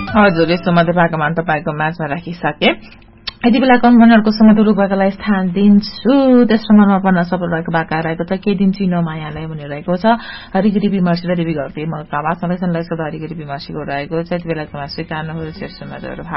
हजुर यस्तो मध्यभागमा तपाईको माझमा राखिसके यति बेला कन्भनरको समत रूपकालाई स्थान दिन्छु तेस्रो नम्बरमा सफल रहेको बाका रहेको छ के दिन चिनो मायालाई भनिरहेको छ हरिगिरी विमर्शी र देवी घरती मका आवाज समेसनलाई सदा हरिगिरी विमर्शीको रहेको छ यति बेलाको स्वीकार्नु शीर्षमा